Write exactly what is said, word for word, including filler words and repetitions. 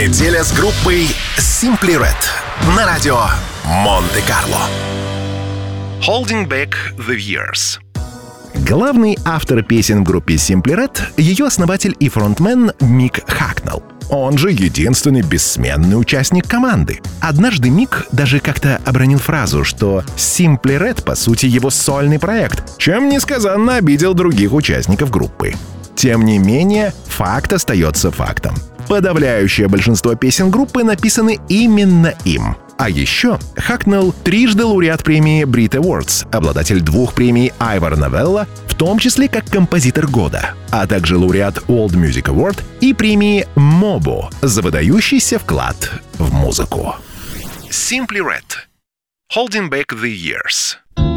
Неделя с группой Simply Red на радио Монте-Карло. Holding Back the Years. Главный автор песен в группе Simply Red — ее основатель и фронтмен Мик Хакнелл. Он же единственный бессменный участник команды. Однажды Мик даже как-то обронил фразу, что Simply Red, по сути, его сольный проект, чем несказанно обидел других участников группы. Тем не менее, факт остается фактом. Подавляющее большинство песен группы написаны именно им. А еще Хакнелл трижды лауреат премии Brit Awards, обладатель двух премий Ivor Novello, в том числе как композитор года, а также лауреат World Music Award и премии Mobo за выдающийся вклад в музыку. Simply Red. Holding Back the Years.